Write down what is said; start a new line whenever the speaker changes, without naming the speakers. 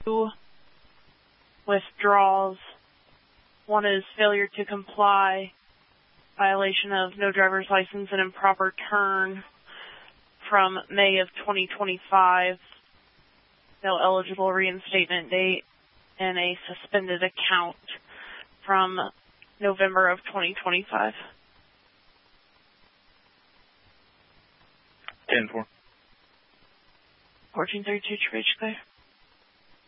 2 withdrawals. One is failure to comply, violation of no driver's license and improper turn from May of 2025, no eligible reinstatement date, and a suspended account from November of 2025.
10-4.
1432 Tree Clear.